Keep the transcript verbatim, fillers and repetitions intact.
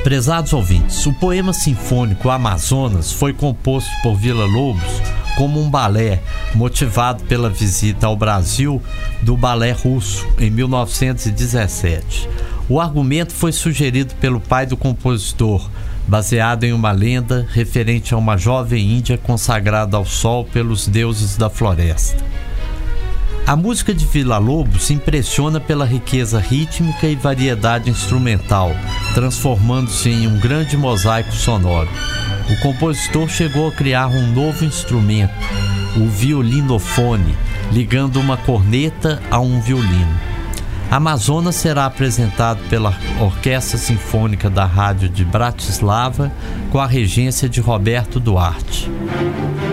Prezados ouvintes, o poema sinfônico Amazonas foi composto por Villa-Lobos como um balé motivado pela visita ao Brasil do balé russo em mil novecentos e dezessete. O argumento foi sugerido pelo pai do compositor, baseado em uma lenda referente a uma jovem índia consagrada ao sol pelos deuses da floresta. A música de Villa-Lobos impressiona pela riqueza rítmica e variedade instrumental, transformando-se em um grande mosaico sonoro. O compositor chegou a criar um novo instrumento, o violinofone, ligando uma corneta a um violino. Amazonas será apresentado pela Orquestra Sinfônica da Rádio de Bratislava, com a regência de Roberto Duarte.